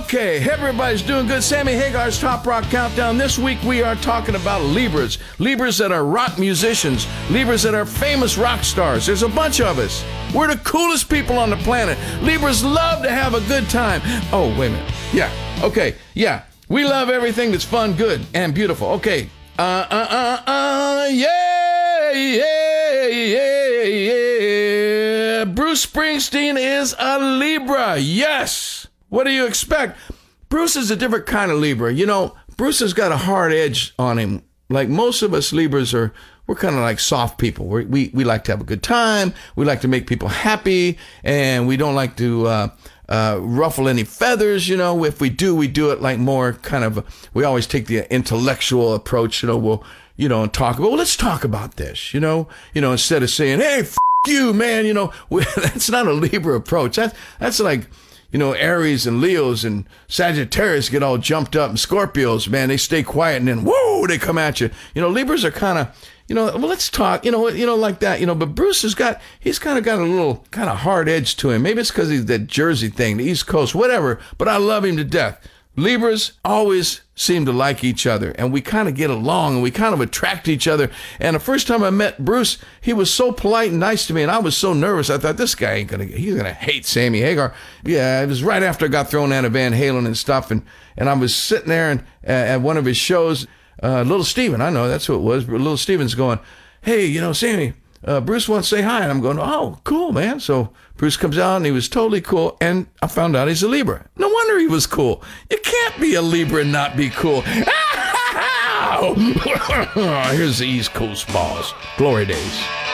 Okay, everybody's doing good. Sammy Hagar's Top Rock Countdown. This week we are talking about Libras. Libras that are rock musicians. Libras that are famous rock stars. There's a bunch of us. We're the coolest people on the planet. Libras love to have a good time. Oh, wait a minute. Yeah, okay, yeah. We love everything that's fun, good, and beautiful. Okay. Yeah. Bruce Springsteen is a Libra. Yes. What do you expect? Bruce is a different kind of Libra. You know, Bruce has got a hard edge on him. Like most of us Libras we're kind of like soft people. We like to have a good time. We like to make people happy. And we don't like to ruffle any feathers. You know, if we do it like more kind of, we always take the intellectual approach. You know, we'll, and talk about, well, let's talk about this, instead of saying, hey, you, man, that's not a Libra approach. That's like, Aries and Leos and Sagittarius get all jumped up, and Scorpios, man, they stay quiet and then, whoa, they come at you. Libras are kind of, well, let's talk, like that, but Bruce he's kind of got a little kind of hard edge to him. Maybe it's because he's that Jersey thing, the East Coast, whatever, but I love him to death. Libras always seem to like each other, and we kind of get along, and we kind of attract each other. And the first time I met Bruce, he was so polite and nice to me, and I was so nervous. I thought, this guy he's gonna hate Sammy Hagar. Yeah, it was right after I got thrown out of Van Halen and stuff, and I was sitting there and at one of his shows, Little Steven, I know that's who it was, but Little Steven's going, hey, Sammy, Bruce wants to say hi. And I'm going, oh, cool, man. So Bruce comes out and he was totally cool. And I found out he's a Libra. No wonder he was cool. You can't be a Libra and not be cool. Here's the East Coast balls. Glory days.